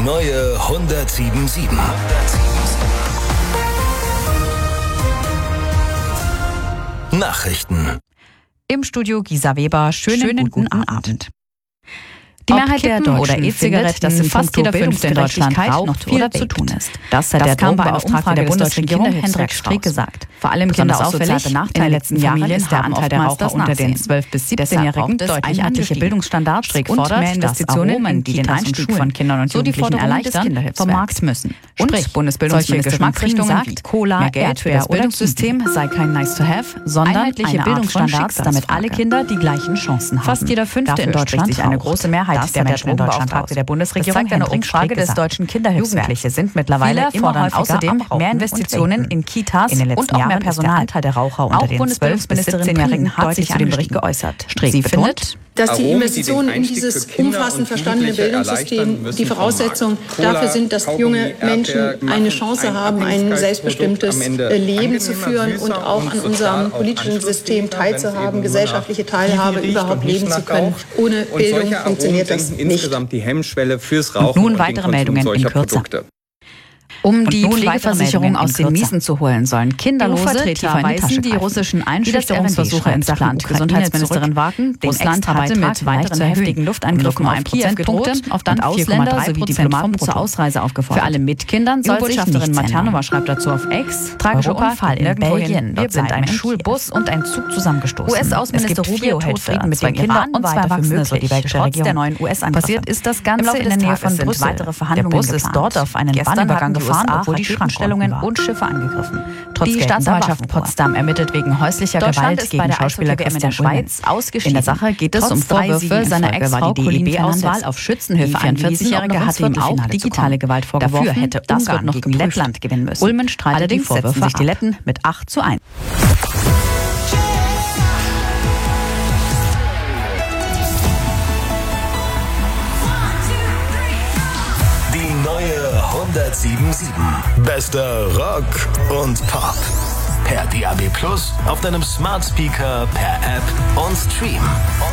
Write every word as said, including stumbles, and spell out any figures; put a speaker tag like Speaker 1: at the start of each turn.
Speaker 1: neue hundertsieben sieben. Nachrichten.
Speaker 2: Im Studio Gisa Weber. Schönen,
Speaker 3: Schönen
Speaker 2: guten,
Speaker 3: guten
Speaker 2: Abend.
Speaker 3: Abend.
Speaker 2: Die
Speaker 3: Ob
Speaker 2: Mehrheit der
Speaker 3: Kippen
Speaker 2: Deutschen
Speaker 3: oder
Speaker 2: E-Zigaretten,
Speaker 3: dass in
Speaker 2: fast jeder Fünfte in Deutschland raucht,
Speaker 3: noch
Speaker 2: viel
Speaker 3: oder
Speaker 2: zu
Speaker 3: wehtut.
Speaker 2: tun ist. Das hat
Speaker 3: Das
Speaker 2: der
Speaker 3: kam bei einer
Speaker 2: Drogenbeauftragte
Speaker 3: Umfrage
Speaker 2: der
Speaker 3: des
Speaker 2: Bundesregierung
Speaker 3: Deutschen
Speaker 2: Hendrik Streeck
Speaker 3: Kinderhilfswerks
Speaker 2: gesagt. Vor allem
Speaker 3: Besonders
Speaker 2: besonders
Speaker 3: auffällig,
Speaker 2: sozial
Speaker 3: in den letzten
Speaker 2: benachteiligten
Speaker 3: Familien
Speaker 2: ist der
Speaker 3: haben
Speaker 2: Anteil der
Speaker 3: oftmals
Speaker 2: Raucher
Speaker 3: das
Speaker 2: unter den
Speaker 3: Nachsehen.
Speaker 2: zwölf- bis
Speaker 3: Deshalb
Speaker 2: siebzehnjährigen
Speaker 3: braucht es
Speaker 2: deutlich
Speaker 3: einheitliche
Speaker 2: angestiegen.
Speaker 3: Bildungsstandards
Speaker 2: Streeck
Speaker 3: und
Speaker 2: fordert,
Speaker 3: mehr
Speaker 2: dass
Speaker 3: Investitionen
Speaker 2: Aromen,
Speaker 3: in
Speaker 2: die
Speaker 3: die
Speaker 2: den
Speaker 3: Kitas und
Speaker 2: Einstieg
Speaker 3: Schulen
Speaker 2: von Kindern und
Speaker 3: so die
Speaker 2: Jugendlichen
Speaker 3: Forderungen des
Speaker 2: erleichtern,
Speaker 3: Kinderhilfswerks.
Speaker 2: vom Markt müssen.
Speaker 3: Und
Speaker 2: Sprich,
Speaker 3: Bundesbildungsministerin
Speaker 2: solche Geschmacksrichtungen
Speaker 3: Frieden
Speaker 2: wie
Speaker 3: sagt,
Speaker 2: Cola,
Speaker 3: mehr Geld für
Speaker 2: Erdbeer
Speaker 3: das
Speaker 2: oder
Speaker 3: Bildungssystem
Speaker 2: Kiwi sei kein nice to have, sondern
Speaker 3: einheitliche
Speaker 2: eine Art von
Speaker 3: Bildungsstandards,
Speaker 2: damit alle Kinder die gleichen Chancen haben.
Speaker 3: Fast jeder Fünfte
Speaker 2: Dafür
Speaker 3: in Deutschland
Speaker 2: spricht sich eine
Speaker 3: raucht.
Speaker 2: große Mehrheit
Speaker 3: Das
Speaker 2: der
Speaker 3: hat der
Speaker 2: Menschen in Deutschland
Speaker 3: Drogenbeauftragte
Speaker 2: aus.
Speaker 3: der Bundesregierung
Speaker 2: Das zeigt eine
Speaker 3: Hendrik
Speaker 2: Umfrage
Speaker 3: Streeck
Speaker 2: des
Speaker 3: gesagt.
Speaker 2: Deutschen Kinderhilfswerks.
Speaker 3: Jugendliche sind mittlerweile
Speaker 2: Viele
Speaker 3: immer
Speaker 2: fordern
Speaker 3: häufiger
Speaker 2: außerdem
Speaker 3: am Rauchen
Speaker 2: mehr
Speaker 3: und
Speaker 2: Investitionen
Speaker 3: Vapen.
Speaker 2: in Kitas
Speaker 3: In den letzten
Speaker 2: und auch
Speaker 3: Jahren
Speaker 2: mehr
Speaker 3: ist der
Speaker 2: Personal.
Speaker 3: Anteil der Raucher unter
Speaker 2: Auch
Speaker 3: den
Speaker 2: Bundesbildungs-
Speaker 3: zwölf- bis
Speaker 2: bis
Speaker 3: siebzehnjährigen
Speaker 2: siebzehnjährigen
Speaker 3: hat
Speaker 2: hat
Speaker 3: sich
Speaker 2: sich
Speaker 3: zu dem Bericht
Speaker 2: angeschrieben.
Speaker 3: geäußert.
Speaker 2: Streeck
Speaker 3: Sie
Speaker 2: betont,
Speaker 3: findet,
Speaker 4: dass die
Speaker 5: Aromen,
Speaker 4: Investitionen
Speaker 5: die den
Speaker 4: in
Speaker 5: Einstieg
Speaker 4: dieses
Speaker 5: für Kinder
Speaker 4: umfassend
Speaker 5: und
Speaker 4: verstandene
Speaker 5: Jugendliche
Speaker 4: Bildungssystem
Speaker 5: erleichtern müssen
Speaker 4: die
Speaker 5: vom
Speaker 4: Voraussetzung
Speaker 5: Markt. Cola,
Speaker 4: dafür sind, dass
Speaker 5: Kaugummi,
Speaker 4: junge
Speaker 5: Erdbeer
Speaker 4: Menschen
Speaker 5: machen
Speaker 4: eine Chance
Speaker 5: ein
Speaker 4: haben, ein
Speaker 5: Abhängigkeitsprodukt
Speaker 4: selbstbestimmtes
Speaker 5: am Ende
Speaker 4: äh, Leben zu
Speaker 5: angenehmer,
Speaker 4: führen und
Speaker 5: süßer
Speaker 4: auch
Speaker 5: und
Speaker 4: an
Speaker 5: sozial
Speaker 4: unserem
Speaker 5: auch
Speaker 4: politischen
Speaker 5: anschlussfähiger,
Speaker 4: System
Speaker 5: wenn es eben
Speaker 4: teilzuhaben,
Speaker 5: nur
Speaker 4: gesellschaftliche
Speaker 5: nach
Speaker 4: Teilhabe
Speaker 5: Kiwi riecht
Speaker 4: überhaupt
Speaker 5: und nicht
Speaker 4: leben zu
Speaker 5: nach
Speaker 4: können.
Speaker 5: Rauch.
Speaker 4: Ohne
Speaker 5: Und
Speaker 4: Bildung
Speaker 5: solche Aromen
Speaker 4: funktioniert das
Speaker 5: senken
Speaker 4: nicht.
Speaker 5: insgesamt die Hemmschwelle fürs Rauchen
Speaker 2: nun
Speaker 5: und
Speaker 2: weitere
Speaker 5: den Konsum
Speaker 2: Meldungen in
Speaker 5: solcher
Speaker 2: Kürze.
Speaker 5: Produkte.
Speaker 2: Um die
Speaker 3: nun weitere
Speaker 2: Pflegeversicherung
Speaker 3: Meldungen
Speaker 2: aus
Speaker 3: in
Speaker 2: den
Speaker 3: Kürze.
Speaker 2: Miesen zu holen, sollen Kinderlose
Speaker 3: E U-Vertreter
Speaker 2: tiefer in die Tasche
Speaker 3: weisen die
Speaker 2: greifen.
Speaker 3: russischen
Speaker 2: Die das
Speaker 3: Einschüchterungsversuche in Sachen
Speaker 2: geplant. Gesundheitsministerin Warken,
Speaker 3: den
Speaker 2: Russland hatte
Speaker 3: Extrabeitrag
Speaker 2: mit weiteren
Speaker 3: leicht zu erhöhen.
Speaker 2: heftigen Luftangriffen
Speaker 3: Nur
Speaker 2: auf
Speaker 3: um
Speaker 2: Kiew
Speaker 3: ein
Speaker 2: gedroht,
Speaker 3: Prozentpunkte
Speaker 2: auf dann
Speaker 3: und
Speaker 2: vier Komma drei
Speaker 3: vier Komma drei
Speaker 2: Prozent vom
Speaker 3: Diplomaten zur
Speaker 2: Brutto.
Speaker 3: Ausreise aufgefordert.
Speaker 2: Für alle Mitkindern soll sich
Speaker 3: EU-Botschafterin
Speaker 2: nichts
Speaker 3: Matjanova
Speaker 2: ändern.
Speaker 3: schreibt dazu auf Ex,
Speaker 2: Tragische
Speaker 3: Europa
Speaker 2: Unfall in
Speaker 3: nirgendwohin.
Speaker 2: Belgien.
Speaker 3: Wir
Speaker 2: Dort sind
Speaker 3: bleiben
Speaker 2: ein
Speaker 3: in
Speaker 2: Schulbus und ein Zug zusammengestoßen.
Speaker 3: U S-Außenminister
Speaker 2: Es gibt
Speaker 3: Rubio
Speaker 2: vier
Speaker 3: hält
Speaker 2: Todesfäden
Speaker 3: Frieden
Speaker 2: mit
Speaker 3: mit
Speaker 2: den
Speaker 3: den
Speaker 2: Kindern
Speaker 3: Iran
Speaker 2: und zwei
Speaker 3: weiter für
Speaker 2: Erwachsene,
Speaker 3: möglich,
Speaker 2: so die belgische
Speaker 3: trotz
Speaker 2: Regierung.
Speaker 3: der neuen U S-Angriffe.
Speaker 2: Passiert ist das
Speaker 3: Im
Speaker 2: Ganze
Speaker 3: Laufe
Speaker 2: in
Speaker 3: des
Speaker 2: der Nähe
Speaker 3: Tages
Speaker 2: von
Speaker 3: sind
Speaker 2: Brüssel.
Speaker 3: weitere Verhandlungen
Speaker 2: Der Bus ist
Speaker 3: geplant.
Speaker 2: dort auf einen
Speaker 3: Gestern
Speaker 2: Bahnübergang
Speaker 3: hatten die
Speaker 2: gefahren,
Speaker 3: U S A
Speaker 2: obwohl die Schrankenstollen
Speaker 3: Raketenstreifen
Speaker 2: und Schiffe angegriffen. Trotz
Speaker 3: Die
Speaker 2: geltender
Speaker 3: Staatsanwaltschaft
Speaker 2: Waffenruhe.
Speaker 3: Potsdam ermittelt wegen häuslicher
Speaker 2: Deutschland
Speaker 3: Gewalt
Speaker 2: ist bei
Speaker 3: gegen
Speaker 2: der
Speaker 3: Schauspieler
Speaker 2: Eishockey-W M in der
Speaker 3: Christian Ulmen.
Speaker 2: Schweiz ausgeschieden.
Speaker 3: In der Sache geht es
Speaker 2: Trotz
Speaker 3: um
Speaker 2: drei
Speaker 3: Vorwürfe
Speaker 2: Siegen in
Speaker 3: seiner
Speaker 2: Folge war
Speaker 3: Ex-Frau
Speaker 2: die D E
Speaker 3: Colleen
Speaker 2: B-Auswahl
Speaker 3: Fernandes.
Speaker 2: auf Schützenhilfe
Speaker 3: Die vierundvierzig-Jährige
Speaker 2: angewiesen,
Speaker 3: hatte
Speaker 2: ob
Speaker 3: ihm
Speaker 2: noch ins
Speaker 3: auch
Speaker 2: Viertelfinale
Speaker 3: digitale
Speaker 2: zu kommen.
Speaker 3: Gewalt vorgeworfen.
Speaker 2: Dafür hätte
Speaker 3: Das
Speaker 2: Ungarn
Speaker 3: wird noch
Speaker 2: gegen
Speaker 3: geprüft.
Speaker 2: Lettland gewinnen müssen.
Speaker 3: Ulmen streitet
Speaker 2: Allerdings
Speaker 3: die Vorwürfe
Speaker 2: setzten sich die
Speaker 3: ab.
Speaker 2: Letten mit acht zu eins.
Speaker 1: Die neue hundertsieben sieben. Bester Rock und Pop. Per D A B Plus, auf deinem Smart Speaker, per App und Stream.